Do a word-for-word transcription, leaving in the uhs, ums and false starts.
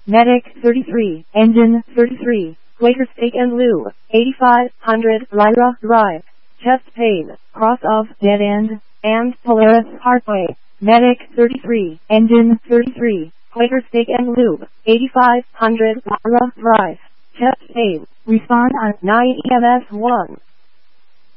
Medic thirty-three, Engine thirty-three, Quaker Steak and Lube, eighty-five hundred Lyra Drive, chest pain, cross of dead end, and Polaris Parkway. Medic thirty-three, Engine thirty-three, Quaker Steak and Lube, eighty-five hundred Lyra Drive, chest pain. Respond on nine E M S one.